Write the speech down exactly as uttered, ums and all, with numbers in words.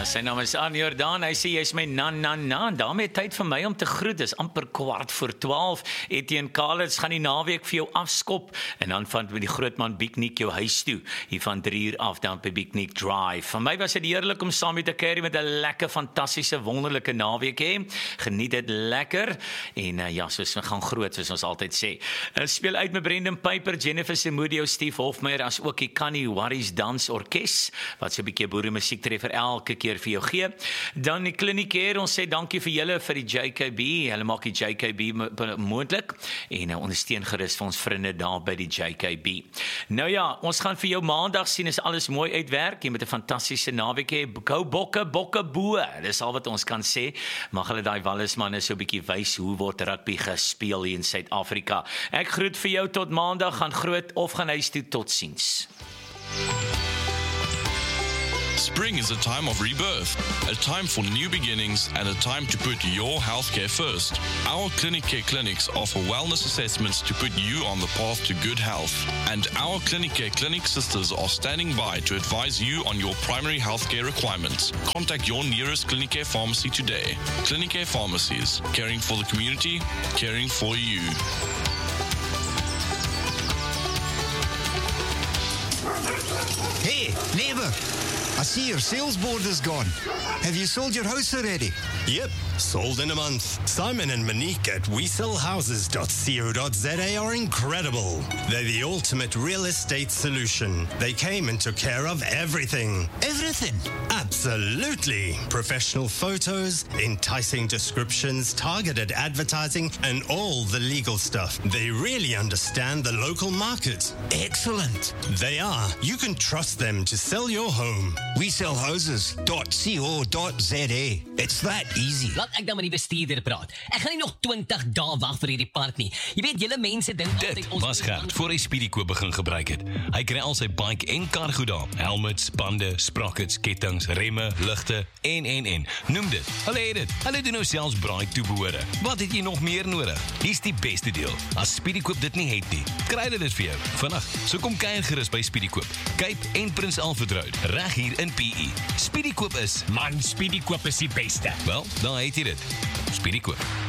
Sy naam is Anne Jordaan, hy sê, jy is my na-na-na, daarmee tyd vir my om te groet, dis amper kwart voor twaalf, Etienne Kalets gaan die naweek vir jou afskop, en dan van die grootman Piknik jou huis toe, hier van drie uur af, dan by Piknik Drive. Vir my was dit heerlik om saam met te carry met 'n lekker, fantastiese, wonderlike naweek hê, geniet dit lekker, en uh, ja, soos we gaan groot, soos ons altyd sê. Uh, speel uit met Brendan Piper, Jennifer Semudio, Steve Hofmeyer, as ook die Canny Warriors Dans Orkes, wat so 'n bietjie boere musiek treffer elke keer vir jou gee. Dan die Kliniek Care, ons sê dankie vir julle vir die J K B, hulle maak die J K B moontlik, en uh, ondersteun gerus vir ons vriende daar by die J K B. Nou ja, ons gaan vir jou maandag sien, is alles mooi uitwerk, jy met 'n fantastiese naweek hê, gou bokke, bokke boe, dis al wat ons kan sê, mag hulle daai Wallismanne so 'n bietjie wys hoe word rugby gespeel hier in Suid-Afrika. Ek groet vir jou tot maandag, gaan groot of gaan huis toe, tot ziens. Spring is a time of rebirth, a time for new beginnings, and a time to put your healthcare first. Our Clinic Care clinics offer wellness assessments to put you on the path to good health. And our Clinic Care clinic sisters are standing by to advise you on your primary healthcare requirements. Contact your nearest Clinic Care pharmacy today. Clinic Care pharmacies, caring for the community, caring for you. Hey, neighbour, I see your sales board is gone. Have you sold your house already? Yep, sold in a month. Simon and Monique at we sell houses dot co dot z a are incredible. They're the ultimate real estate solution. They came and took care of everything. Everything? Absolutely. Professional photos, enticing descriptions, targeted advertising, and all the legal stuff. They really understand the local market. Excellent. They are. You can trust them to sell your home. we sell houses dot co dot z a. It's that easy. Laat ek dan met die bestuurder praat. Ek gaan nie nog twintig dae wag vir hierdie park nie. Jy weet, julle mense dink altyd Dit ons was Gert voor hy Speedykoop begin gebruik het. Hy kry al sy bike en kar goed daar. Helmets, bande, sprockets, kettinge, remme, ligte en en en. Noem dit. Hulle het dit. Hulle doen nou selfs braai toebehore. Wat het jy nog meer nodig? Hier's die beste deel. As Speedykoop dit nie het nie, kry hulle dit vir jou. Vandag, so kom kuier gerus by Speedykoop. Cape en Prins Alfred Road, reg hier in P E. Speedykoop is Man, Speedykoop is die beste. wel, dan het jy dit. Speedykoop.